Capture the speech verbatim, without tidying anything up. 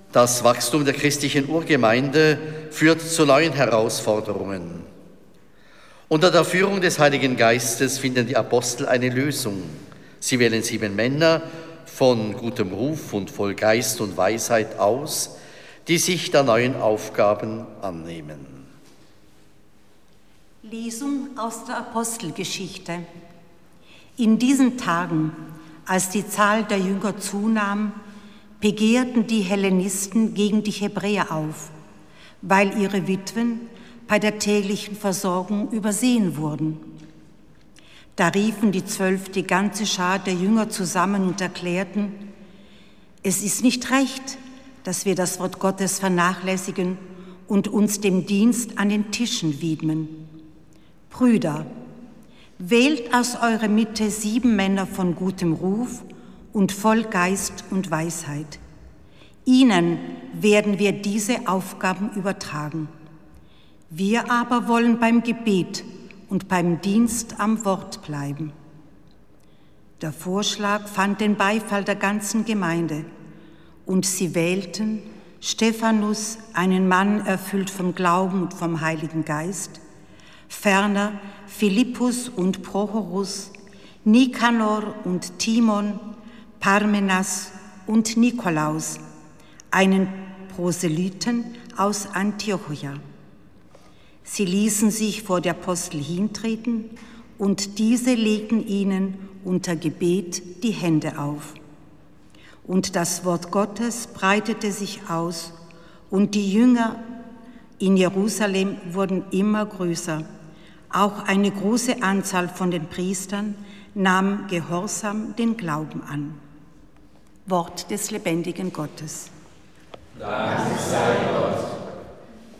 Das Wachstum der christlichen Urgemeinde führt zu neuen Herausforderungen. Unter der Führung des Heiligen Geistes finden die Apostel eine Lösung. Sie wählen sieben Männer von gutem Ruf und voll Geist und Weisheit aus, die sich der neuen Aufgaben annehmen. Lesung aus der Apostelgeschichte. In diesen Tagen, als die Zahl der Jünger zunahm, begehrten die Hellenisten gegen die Hebräer auf, weil ihre Witwen bei der täglichen Versorgung übersehen wurden. Da riefen die Zwölf die ganze Schar der Jünger zusammen und erklärten: Es ist nicht recht, dass wir das Wort Gottes vernachlässigen und uns dem Dienst an den Tischen widmen. Brüder, wählt aus eurer Mitte sieben Männer von gutem Ruf und voll Geist und Weisheit. Ihnen werden wir diese Aufgaben übertragen. Wir aber wollen beim Gebet und beim Dienst am Wort bleiben. Der Vorschlag fand den Beifall der ganzen Gemeinde, und sie wählten Stephanus, einen Mann erfüllt vom Glauben und vom Heiligen Geist, ferner Philippus und Prochorus, Nikanor und Timon, Parmenas und Nikolaus, einen Proselyten aus Antiochia. Sie ließen sich vor die Apostel hintreten, und diese legten ihnen unter Gebet die Hände auf. Und das Wort Gottes breitete sich aus, und die Jünger in Jerusalem wurden immer größer. Auch eine große Anzahl von den Priestern nahm gehorsam den Glauben an. Wort des lebendigen Gottes. Dank